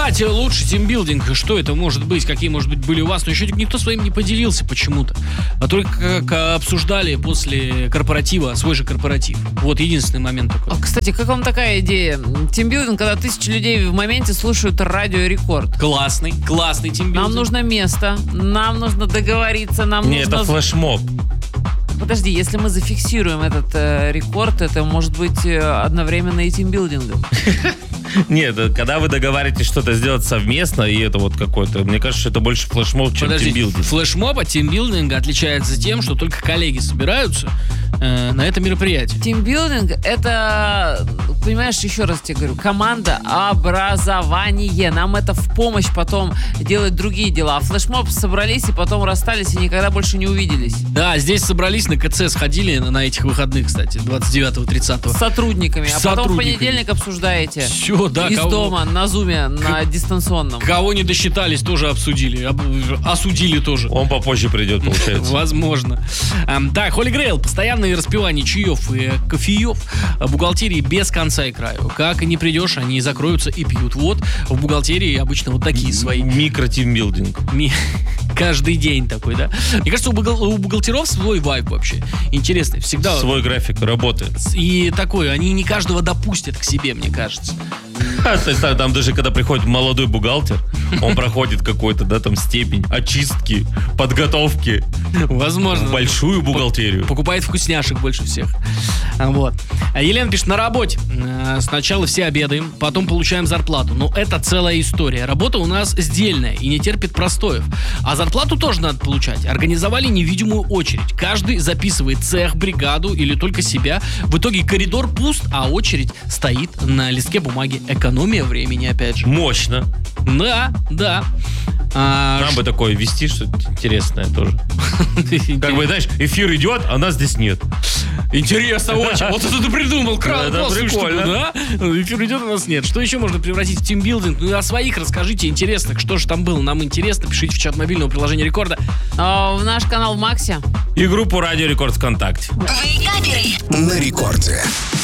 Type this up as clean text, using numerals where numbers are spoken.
Кстати, лучший тимбилдинг, что это может быть, какие, может быть, были у вас, но еще никто своим не поделился почему-то, а только как обсуждали после корпоратива, свой же корпоратив. Вот единственный момент такой. Кстати, как вам такая идея? Тимбилдинг, когда 1000 людей в моменте слушают Радио Рекорд. Классный тимбилдинг. Нам нужно место, нам нужно договориться, Не, это флешмоб. Подожди, если мы зафиксируем этот рекорд, это может быть одновременно и тимбилдингом. Нет, когда вы договариваетесь что-то сделать совместно, и это вот какой-то, мне кажется, что это больше флешмоб, чем тимбилдинг. Флешмоб от тимбилдинга отличается тем, что только коллеги собираются на это мероприятие. Тимбилдинг — это, понимаешь, еще раз тебе говорю, команда образование. Нам это в помощь потом делать другие дела. А флешмоб собрались и потом расстались и никогда больше не увиделись. Да, здесь собрались, на КЦ сходили на этих выходных, кстати, 29-30. С сотрудниками. А потом в понедельник обсуждаете. Все, да. Из дома, на зуме, на дистанционном. Кого не досчитались, тоже обсудили. Осудили тоже. Он попозже придет, получается. Возможно. Так, Holy Grail. Постоянное распивание чаев и кофеев. Бухгалтерии без конца и краю. Как и не придешь, они закроются и пьют. Вот в бухгалтерии обычно вот такие свои. Микротимбилдинг. Каждый день такой, да? Мне кажется, у бухгалтеров свой вайб вообще. Интересный. Всегда. Свой график работы. И такой, они не каждого допустят к себе, мне кажется. То есть там даже когда приходит молодой бухгалтер, он проходит какой-то, да, там степень очистки, подготовки. Возможно. В большую бухгалтерию. Покупает вкусняшек больше всех. Вот. А Елена пишет, на работе. Сначала все обедаем, потом получаем зарплату. Но это целая история. Работа у нас сдельная и не терпит простоев. А зарплату тоже надо получать. Организовали невидимую очередь. Каждый записывает цех, бригаду или только себя. В итоге коридор пуст, а очередь стоит на листке бумаги. Экономия времени, опять же. Мощно. Да. Нам бы такое вести, что-то интересное тоже. Как бы, знаешь, эфир идет, а нас здесь нет. Интересно очень. Вот это ты придумал. Это прикольно. Да? Эфир идет, у нас нет. Что еще можно превратить в тимбилдинг? Ну, о своих расскажите интересных. Что же там было? Нам интересно. Пишите в чат мобильного приложения Рекорда. В наш канал в Максе. И группу Радио Рекорд ВКонтакте. На Рекорде.